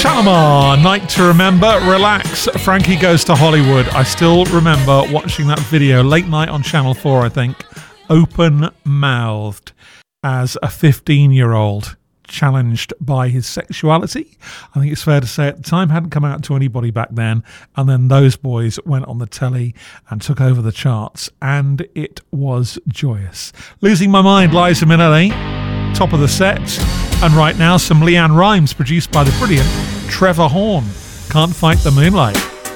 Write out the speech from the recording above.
Shalamar, Night to Remember, Relax, Frankie Goes to Hollywood. I still remember watching that video late night on Channel 4, I think, open-mouthed as a 15-year-old challenged by his sexuality. I think it's fair to say at the time hadn't come out to anybody back then, and then those boys went on the telly and took over the charts, and it was joyous. Losing My Mind, Liza Minnelli, top of the set. And right now, some Leanne Rimes produced by the brilliant Trevor Horn. Can't Fight the Moonlight.